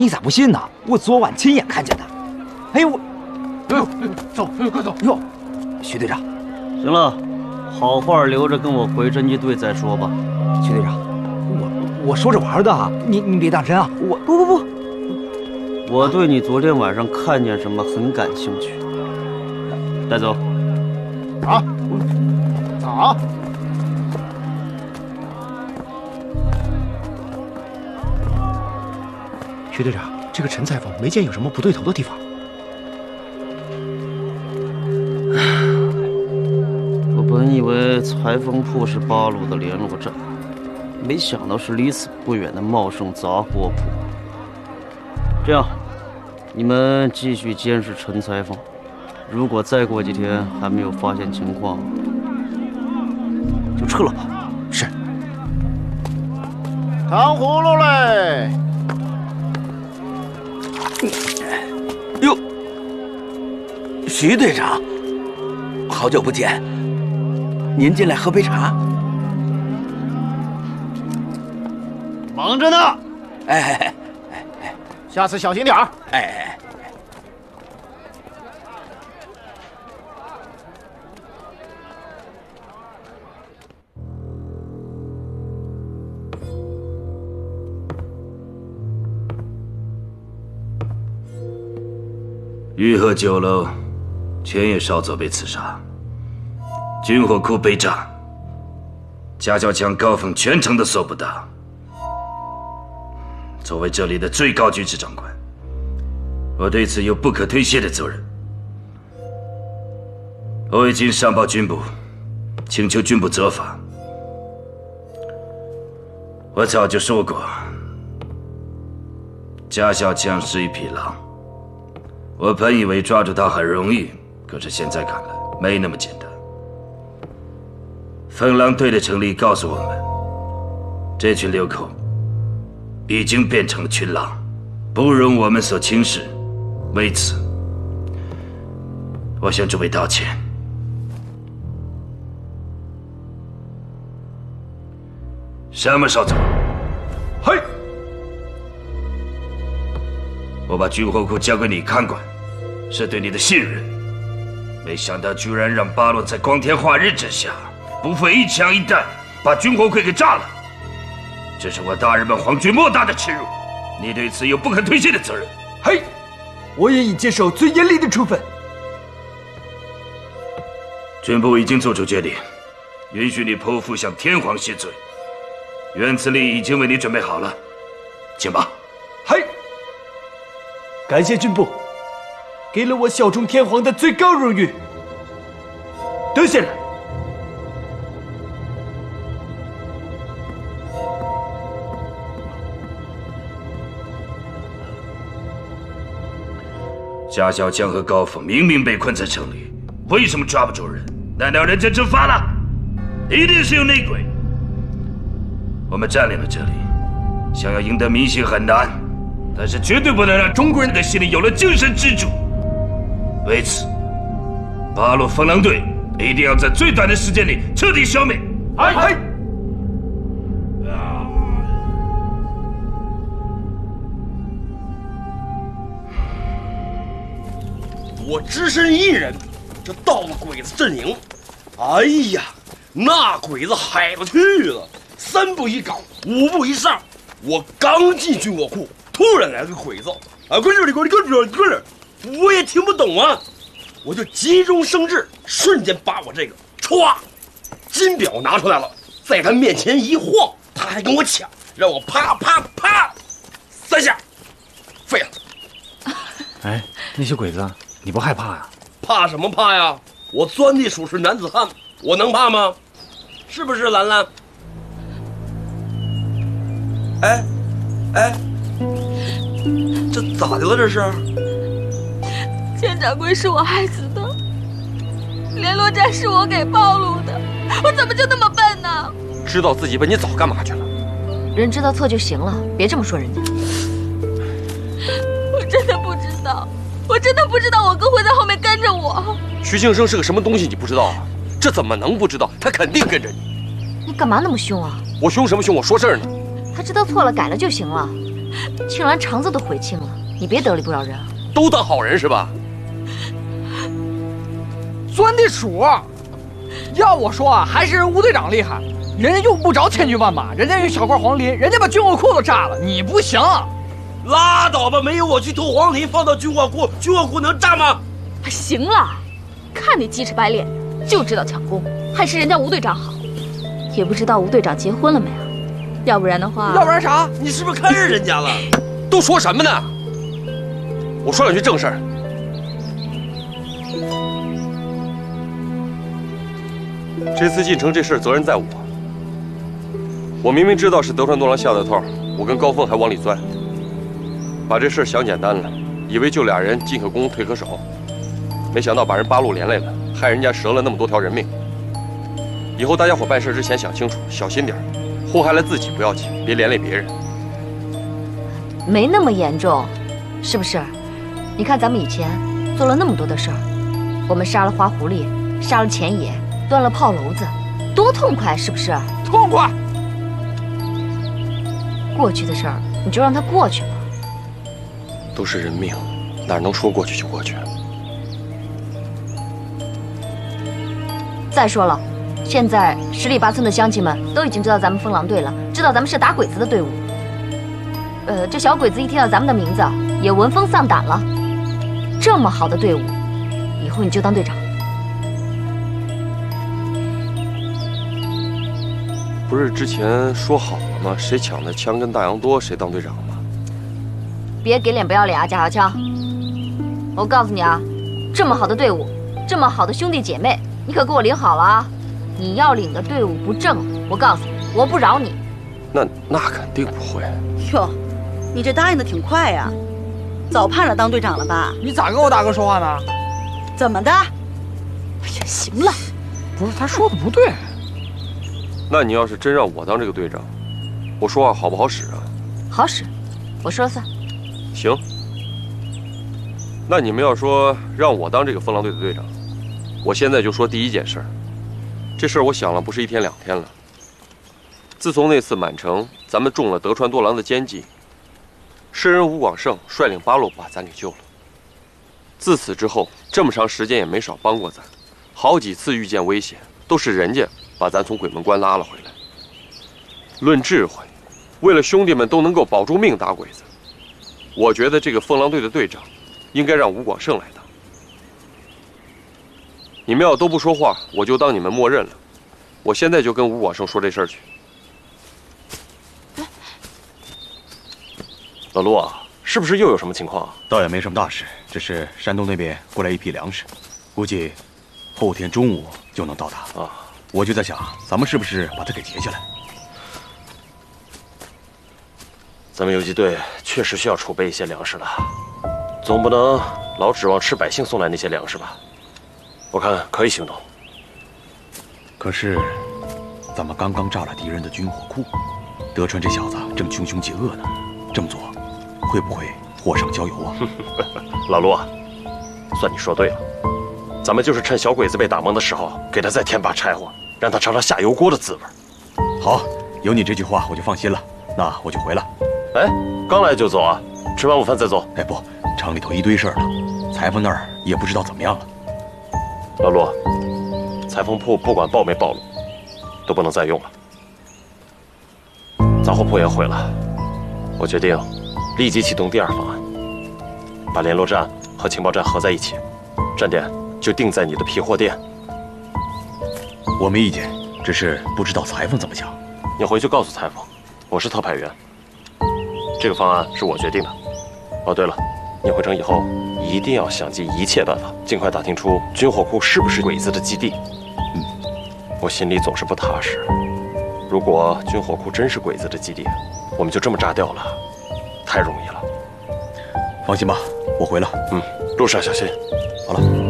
你咋不信呢？我昨晚亲眼看见的。哎我， 走，快走！ 哟，徐队长， 行了，好话留着跟我回侦缉队再说吧。 徐队长，我说着玩的，你别当真啊！我不， 我对你昨天晚上看见什么很感兴趣。带走。 啊，走。 徐队长，这个陈裁缝没见有什么不对头的地方。 我本以为裁缝铺是八路的联络站，没想到是离此不远的茂盛杂货铺。这样，你们继续监视陈裁缝，如果再过几天还没有发现情况，就撤了吧。 是。 糖葫芦嘞！ 哟，徐队长，好久不见，您进来喝杯茶。 忙着呢。 哎， 下次小心点儿。 哎。 玉鹤酒楼，前野少佐被刺杀，军火库被炸，家小强、高凤全程都搜不到。作为这里的最高军事长官，我对此有不可推卸的责任。我已经上报军部，请求军部责罚。我早就说过，家小强是一匹狼。我本以为抓住他很容易，可是现在看来没那么简单。风狼队的成立告诉我们，这群流寇已经变成了群狼，不容我们所轻视。为此，我向诸位道歉。什么少佐？ 嘿， 我把军火库交给你看管，是对你的信任。没想到居然让八路在光天化日之下，不费一枪一弹，把军火库给炸了。这是我大日本皇军莫大的耻辱，你对此有不可推卸的责任。 嘿，我也已接受最严厉的处分。 军部已经做出决定，允许你剖腹向天皇谢罪。原子力已经为你准备好了，请吧。 嘿，感谢军部，给了我效忠天皇的最高荣誉。多谢了。 家小强和高凤明明被困在城里，为什么抓不住人？难道人间蒸发了？一定是有内鬼。我们占领了这里，想要赢得民心很难，但是绝对不能让中国人的心里有了精神支柱。为此，八路风狼队一定要在最短的时间里彻底消灭。 嗨！ 我只身一人，这到了鬼子阵营，哎呀，那鬼子嗨了去了，3步一岗，5步一上。我刚进军火库，突然来个鬼子，滚这，我也听不懂啊，我就急中生智，瞬间把我这个歘金表拿出来了，在他面前一晃，他还跟我抢，让我啪啪啪3下，废了。 哎，那些鬼子，你不害怕呀？ 怕什么怕呀？我钻地鼠是男子汉，我能怕吗？是不是兰兰？哎，这咋的了？这是？ 钱掌柜是我害死的，联络站是我给暴露的，我怎么就那么笨呢？ 知道自己笨，你早干嘛去了？ 人知道错就行了，别这么说人家。 我真的不知道，我真的不知道我哥会在后面跟着我。 徐庆生是个什么东西，你不知道啊？这怎么能不知道？他肯定跟着你。 你干嘛那么凶啊？ 我凶什么凶？我说事儿呢。 他知道错了，改了就行了。 庆兰肠子都悔青了，你别得理不饶人啊！ 都当好人是吧？ 钻的数。要我说啊，还是吴队长厉害，人家用不着千军万马，人家用小块黄磷，人家把军火库都炸了，你不行。 拉倒吧，没有我去偷黄磷放到军火库，军火库能炸吗？ 行了，看你鸡翅白脸的，就知道抢功，还是人家吴队长好。也不知道吴队长结婚了没啊？要不然的话， 要不然啥？ 你是不是看上人家了？都说什么呢？我说两句正事儿。这次进城这事儿责任在我。我明明知道是德川多郎下的套，我跟高峰还往里钻，把这事儿想简单了，以为就俩人进可攻退可守，没想到把人八路连累了，害人家折了那么多条人命。以后大家伙办事之前想清楚，小心点，祸害了自己不要紧，别连累别人。 没那么严重，是不是？你看咱们以前做了那么多的事儿，我们杀了花狐狸，杀了钱野，端了炮楼子，多痛快，是不是？ 痛快。 过去的事儿你就让它过去吧。 都是人命，哪能说过去就过去？ 再说了，现在十里八村的乡亲们都已经知道咱们风狼队了，知道咱们是打鬼子的队伍。这小鬼子一听到咱们的名字，也闻风丧胆了。这么好的队伍，以后你就当队长。 不是之前说好了吗？谁抢的枪跟大洋多，谁当队长吗？ 别给脸不要脸啊，贾小枪！我告诉你啊，这么好的队伍，这么好的兄弟姐妹，你可给我领好了啊！你要领的队伍不正，我告诉你，我不饶你。 那肯定不会。 哟，你这答应的挺快呀，早盼着当队长了吧？ 你咋跟我大哥说话呢？ 怎么的？哎呀，行了， 不是他说的不对。 那你要是真让我当这个队长，我说话好不好使啊？ 好使，我说了算。 行。那你们要说让我当这个风狼队的队长，我现在就说第一件事。这事儿我想了不是一天两天了。自从那次满城咱们中了德川多郎的奸计，诗人吴广胜率领八路把咱给救了。自此之后，这么长时间也没少帮过咱，好几次遇见危险，都是人家把咱从鬼门关拉了回来。论智慧，为了兄弟们都能够保住命打鬼子，我觉得这个风狼队的队长应该让吴广胜来当。你们要都不说话，我就当你们默认了。我现在就跟吴广胜说这事儿去。老陆啊，是不是又有什么情况啊？ 倒也没什么大事，只是山东那边过来一批粮食，估计后天中午就能到达啊。我就在想，咱们是不是把它给截下来？ 咱们游击队确实需要储备一些粮食了，总不能老指望吃百姓送来那些粮食吧？我看可以行动。 可是，咱们刚刚炸了敌人的军火库，德川这小子正穷凶极恶呢，这么做会不会火上浇油啊？ 老陆啊，算你说对了，咱们就是趁小鬼子被打懵的时候，给他再添把柴火，让他尝尝下油锅的滋味。 好，有你这句话我就放心了，那我就回了。 哎，刚来就走啊？吃完午饭再走？ 哎不，城里头一堆事儿呢，裁缝那儿也不知道怎么样了。 老陆，裁缝铺不管暴没暴露，都不能再用了。杂货铺也毁了，我决定立即启动第二方案，把联络站和情报站合在一起，站点就定在你的皮货店。 我没意见，只是不知道裁缝怎么想。 你回去告诉裁缝，我是特派员，这个方案是我决定的。哦，对了，你回城以后一定要想尽一切办法，尽快打听出军火库是不是鬼子的基地。我心里总是不踏实。如果军火库真是鬼子的基地，我们就这么炸掉了，太容易了。 放心吧，我回了。 路上小心。 好了。